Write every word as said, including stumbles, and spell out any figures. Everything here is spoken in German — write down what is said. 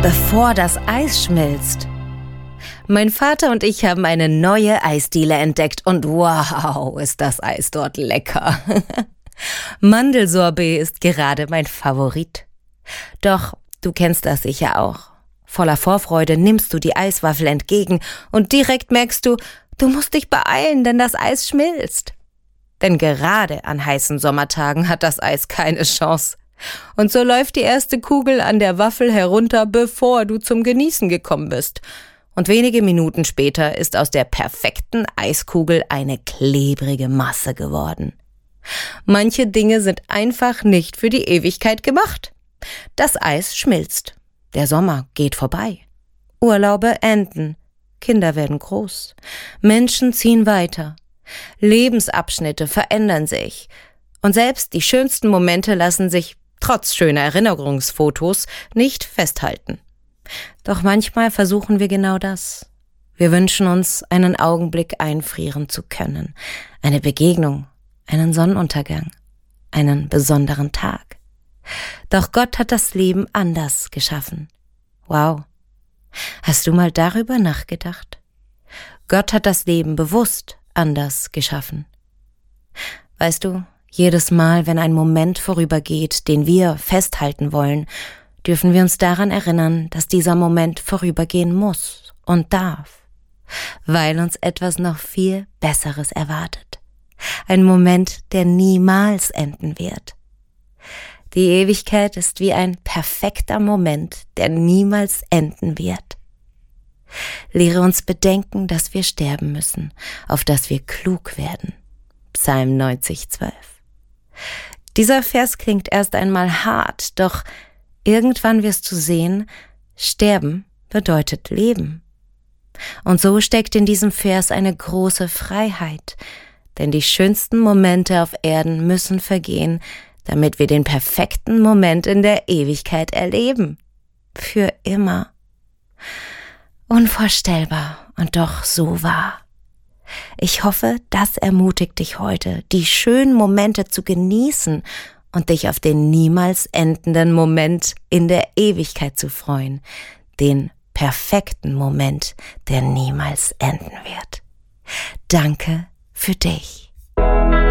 bevor das Eis schmilzt. Mein Vater und ich haben eine neue Eisdiele entdeckt und wow, ist das Eis dort lecker. Mandelsorbet ist gerade mein Favorit. Doch du kennst das sicher auch. Voller Vorfreude nimmst du die Eiswaffel entgegen und direkt merkst du, du musst dich beeilen, denn das Eis schmilzt. Denn gerade an heißen Sommertagen hat das Eis keine Chance. Und so läuft die erste Kugel an der Waffel herunter, bevor du zum Genießen gekommen bist. Und wenige Minuten später ist aus der perfekten Eiskugel eine klebrige Masse geworden. Manche Dinge sind einfach nicht für die Ewigkeit gemacht. Das Eis schmilzt. Der Sommer geht vorbei. Urlaube enden. Kinder werden groß. Menschen ziehen weiter. Lebensabschnitte verändern sich. Und selbst die schönsten Momente lassen sich, trotz schöner Erinnerungsfotos, nicht festhalten. Doch manchmal versuchen wir genau das. Wir wünschen uns, einen Augenblick einfrieren zu können. Eine Begegnung, einen Sonnenuntergang, einen besonderen Tag. Doch Gott hat das Leben anders geschaffen. Wow. Hast du mal darüber nachgedacht? Gott hat das Leben bewusst anders geschaffen. Weißt du, jedes Mal, wenn ein Moment vorübergeht, den wir festhalten wollen, dürfen wir uns daran erinnern, dass dieser Moment vorübergehen muss und darf, weil uns etwas noch viel Besseres erwartet. Ein Moment, der niemals enden wird. Die Ewigkeit ist wie ein perfekter Moment, der niemals enden wird. Lehre uns bedenken, dass wir sterben müssen, auf dass wir klug werden. Psalm neunzig, zwölf. Dieser Vers klingt erst einmal hart, doch irgendwann wirst du sehen, sterben bedeutet leben. Und so steckt in diesem Vers eine große Freiheit, denn die schönsten Momente auf Erden müssen vergehen, damit wir den perfekten Moment in der Ewigkeit erleben. Für immer. Unvorstellbar und doch so wahr. Ich hoffe, das ermutigt dich heute, die schönen Momente zu genießen und dich auf den niemals endenden Moment in der Ewigkeit zu freuen. Den perfekten Moment, der niemals enden wird. Danke für dich.